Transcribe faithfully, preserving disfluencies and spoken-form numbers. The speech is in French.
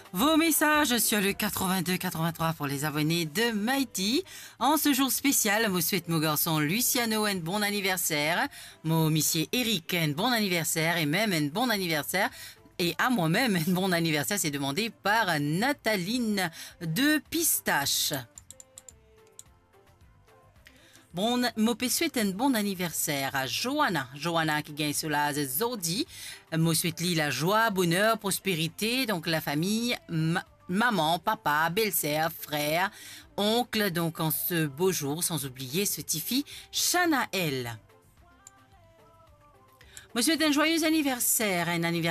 Vos messages sur le quatre-vingt-deux quatre-vingt-trois pour les abonnés de Mighty. En ce jour spécial, moi souhaite mon garçon Luciano un bon anniversaire, mon monsieur Eric un bon anniversaire et même un bon anniversaire. Et à moi-même, un bon anniversaire, c'est demandé par Nathaline de Pistache. Bon, moi souhaite un bon anniversaire à Johanna. Johanna qui gagne cela à Zodi. Moi souhaite lui la joie, bonheur, prospérité, donc la famille, ma maman, papa, belle-sœur, frère, oncle, donc en ce beau jour, sans oublier ce Tifi, Shanaël. Moi souhaite un joyeux anniversaire, un anniversaire